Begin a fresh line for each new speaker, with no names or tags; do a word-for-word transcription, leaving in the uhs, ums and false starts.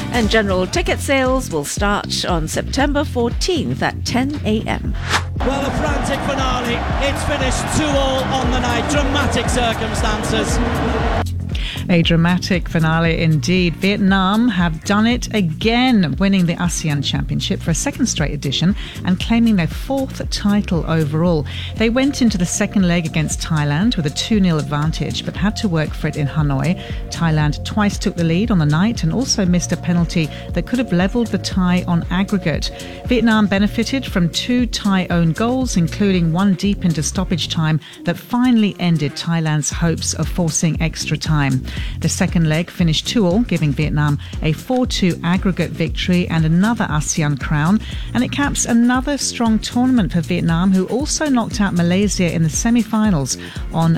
And general ticket sales will start on September fourteenth at ten a.m.
Well, a frantic finale. It's finished two all on the night. Dramatic circumstances.
A dramatic finale indeed. Vietnam have done it again, winning the ASEAN Championship for a second straight edition and claiming their fourth title overall. They went into the second leg against Thailand with a two nil advantage, but had to work for it in Hanoi. Thailand twice took the lead on the night and also missed a penalty that could have levelled the tie on aggregate. Vietnam benefited from two Thai-owned goals, including one deep into stoppage time that finally ended Thailand's hopes of forcing extra time. The second leg finished two all, giving Vietnam a four two aggregate victory and another ASEAN crown. And it caps another strong tournament for Vietnam, who also knocked out Malaysia in the semi-finals on